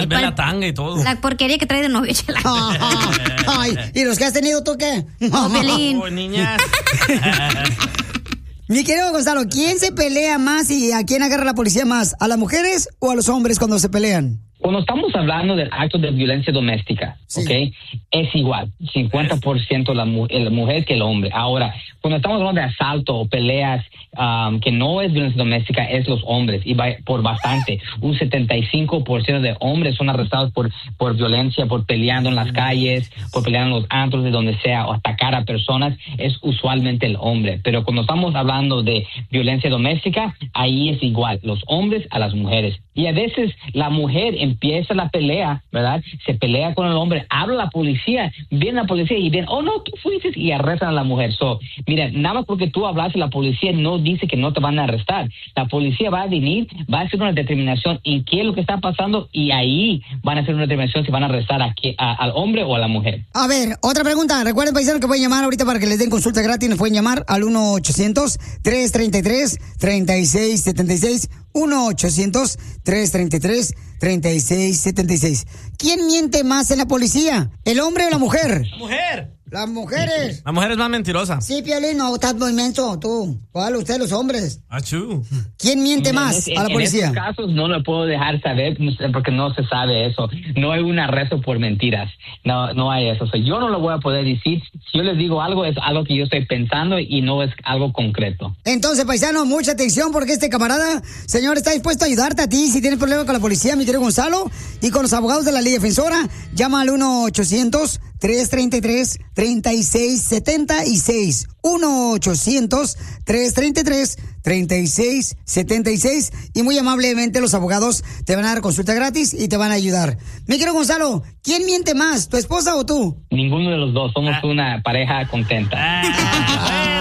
ve la tanga y todo. La porquería que trae de novio, Chela. Ay, ¿y los que has tenido tú qué? Oh, Pelín. Oh, niñas. Mi querido Gonzalo, ¿quién se pelea más y a quién agarra la policía más? ¿A las mujeres o a los hombres cuando se pelean? Cuando estamos hablando del acto de violencia doméstica, Sí. ¿ok? Es igual, 50% la mujer que el hombre. Ahora, cuando estamos hablando de asalto o peleas que no es violencia doméstica, es los hombres, y por bastante. Un 75% de hombres son arrestados por violencia, por peleando en las calles, por pelear en los antros, de donde sea, o atacar a personas, es usualmente el hombre. Pero cuando estamos hablando de violencia doméstica, ahí es igual, los hombres a las mujeres. Y a veces la mujer empieza la pelea, ¿verdad? Se pelea con el hombre, habla la policía, viene la policía y ven, oh no, tú fuiste, y arrestan a la mujer. So, mira, nada más porque tú hablaste, la policía no dice que no te van a arrestar. La policía va a venir, va a hacer una determinación en qué es lo que está pasando, y ahí van a hacer una determinación si van a arrestar al hombre o a la mujer. A ver, otra pregunta. Recuerden, paisanos, que pueden llamar ahorita para que les den consulta gratis. Nos pueden llamar al 1-800-333-3676. 1-800-333-3676. ¿Quién miente más en la policía? ¿El hombre o la mujer? La mujer. Las mujeres. La mujer es más mentirosa. Sí, Piolín, no, estás muy menso, tú. ¿Cuál? Ustedes, los hombres. Achú. ¿Quién miente más a la policía? En estos casos no lo puedo dejar saber porque no se sabe eso. No hay un arresto por mentiras. No hay eso. O sea, yo no lo voy a poder decir. Si yo les digo algo, es algo que yo estoy pensando y no es algo concreto. Entonces, paisano, mucha atención porque este camarada, señor, está dispuesto a ayudarte a ti si tienes problemas con la policía, mi querido Gonzalo, y con los abogados de la ley defensora. Llama al 1-800-333-3676. 1-800-333-3676. Y muy amablemente los abogados te van a dar consulta gratis y te van a ayudar. Mi querido Gonzalo, ¿quién miente más, tu esposa o tú? Ninguno de los dos. Somos una pareja contenta.